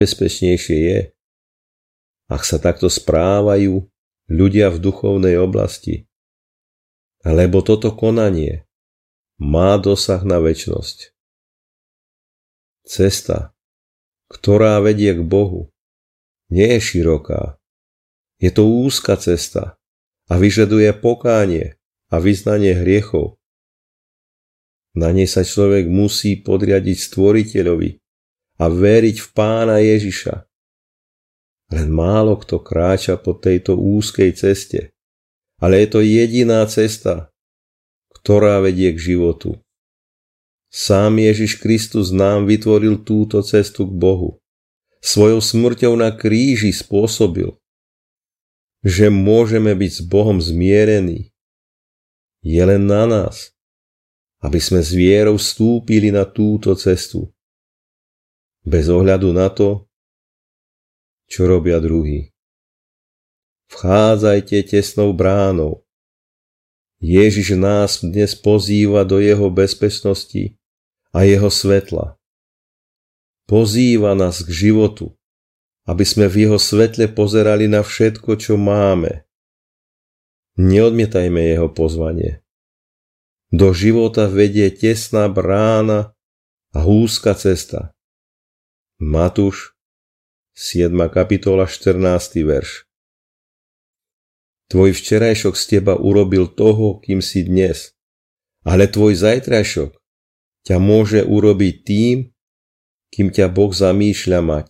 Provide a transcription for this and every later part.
Bezpečnejšie je, ak sa takto správajú ľudia v duchovnej oblasti, lebo toto konanie má dosah na večnosť. Cesta, ktorá vedie k Bohu, nie je široká. Je to úzka cesta a vyžaduje pokánie a vyznanie hriechov. Na nej sa človek musí podriadiť Stvoriteľovi a veriť v Pána Ježiša. Len málo kto kráča po tejto úzkej ceste, ale je to jediná cesta, ktorá vedie k životu. Sám Ježiš Kristus nám vytvoril túto cestu k Bohu. Svojou smrťou na kríži spôsobil, že môžeme byť s Bohom zmierení. Je len na nás, aby sme s vierou vstúpili na túto cestu. Bez ohľadu na to, čo robia druhí. Vchádzajte tesnou bránou. Ježiš nás dnes pozýva do jeho bezpečnosti a jeho svetla. Pozýva nás k životu, aby sme v jeho svetle pozerali na všetko, čo máme. Neodmietajme jeho pozvanie. Do života vedie tesná brána a úzka cesta. Matúš 7. kapitola 14. verš. Tvoj včerajšok z teba urobil toho, kým si dnes, ale tvoj zajtrajšok ťa môže urobiť tým, kým ťa Boh zamýšľa mať.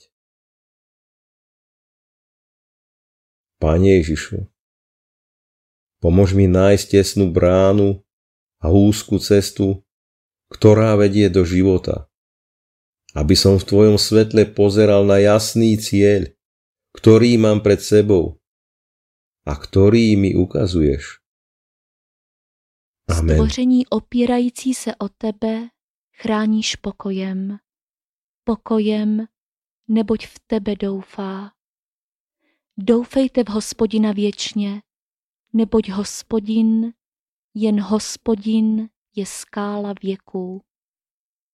Pane Ježišu, pomôž mi nájsť tesnú bránu a úzku cestu, ktorá vedie do života, aby som v tvojom svetle pozeral na jasný cieľ, ktorý mám pred sebou a ktorý mi ukazuješ. Amen. Stvoření opírající se o tebe chráníš pokojem. Pokojem, neboť v tebe doufá. Doufejte v Hospodina věčně, neboť Hospodin, jen Hospodin je skála věků.